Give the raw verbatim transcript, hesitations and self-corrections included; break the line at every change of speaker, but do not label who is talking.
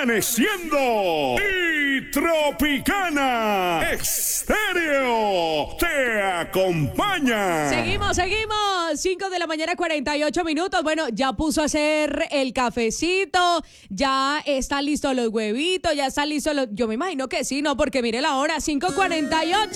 amaneciendo y Tropicana Estéreo te acompaña.
Seguimos, seguimos. cinco de la mañana, cuarenta y ocho minutos. Bueno, ya puso a hacer el cafecito, ya están listos los huevitos, ya están listos los... Yo me imagino que sí, ¿no? Porque mire la hora, cinco cuarenta y ocho.